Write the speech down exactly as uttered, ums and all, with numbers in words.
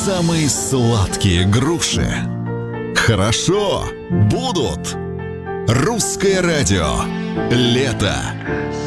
Самые сладкие груши. Хорошо, будут. Русское радио. Лето.